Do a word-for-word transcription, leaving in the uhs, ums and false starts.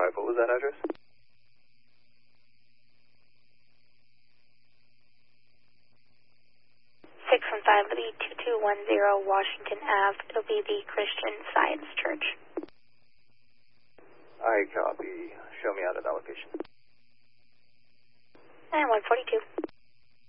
five, what was that address? six one five Lee two two one zero Washington Avenue. It'll be the Christian Science Church. I copy. Show me out at that location. And one forty-two.